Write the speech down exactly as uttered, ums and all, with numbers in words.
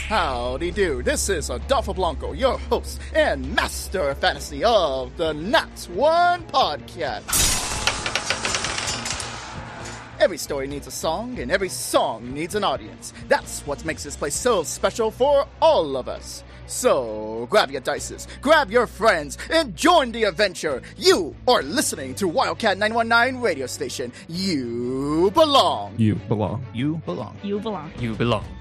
Howdy do, this is Adolfo Blanco, your host and master of fantasy of the Not One Podcast. Every story needs a song, and every song needs an audience. That's what makes this place so special for all of us. So, grab your dices, grab your friends, and join the adventure. You are listening to Wildcat nine one nine radio station. You belong. You belong. You belong. You belong. You belong.